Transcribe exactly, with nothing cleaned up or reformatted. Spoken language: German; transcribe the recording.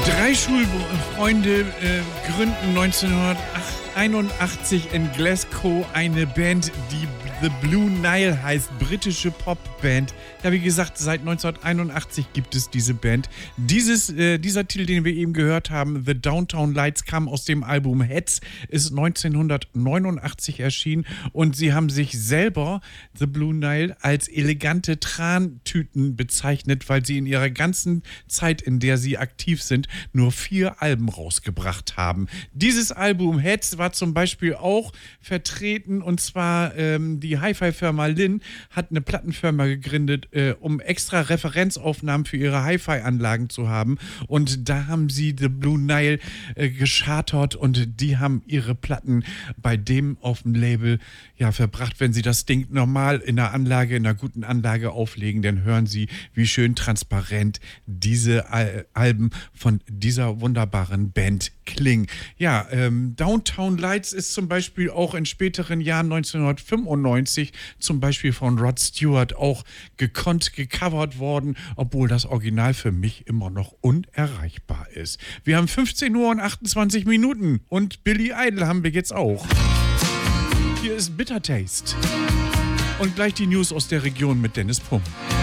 Drei Schulfreunde äh, gründen neunzehnhunderteinundachtzig in Glasgow eine Band, die The Blue Nile heißt, britische Popband. Ja, wie gesagt, seit neunzehnhunderteinundachtzig gibt es diese Band. Dieses, äh, dieser Titel, den wir eben gehört haben, The Downtown Lights, kam aus dem Album Heads, ist neunzehnhundertneunundachtzig erschienen und sie haben sich selber, The Blue Nile, als elegante Trantüten bezeichnet, weil sie in ihrer ganzen Zeit, in der sie aktiv sind, nur vier Alben rausgebracht haben. Dieses Album Heads war zum Beispiel auch vertreten, und zwar ähm, die Hi-Fi-Firma Linn hat eine Plattenfirma gegründet, äh, um extra Referenzaufnahmen für ihre Hi-Fi-Anlagen zu haben, und da haben sie The Blue Nile äh, geschartert und die haben ihre Platten bei dem auf dem Label ja verbracht. Wenn sie das Ding normal in einer Anlage, in einer guten Anlage auflegen, dann hören sie, wie schön transparent diese Al- Alben von dieser wunderbaren Band klingen. Ja, ähm, Downtown Lights ist zum Beispiel auch in späteren Jahren neunzehnhundertfünfundneunzig zum Beispiel von Rod Stewart auch gekonnt, gecovert worden, obwohl das Original für mich immer noch unerreichbar ist. Wir haben fünfzehn Uhr und achtundzwanzig Minuten und Billy Idol haben wir jetzt auch. Hier ist Bitter Taste. Und gleich die News aus der Region mit Dennis Pumm.